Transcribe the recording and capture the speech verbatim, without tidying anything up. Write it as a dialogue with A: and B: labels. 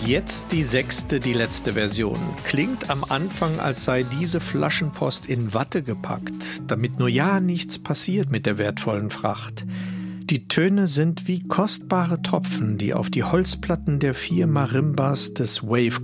A: Jetzt die sechste, die letzte Version. Klingt am Anfang, als sei diese Flaschenpost in Watte gepackt, damit nur ja nichts passiert mit der wertvollen Fracht. Die Töne sind wie kostbare Tropfen, die auf die Holzplatten der vier Marimbas des Wave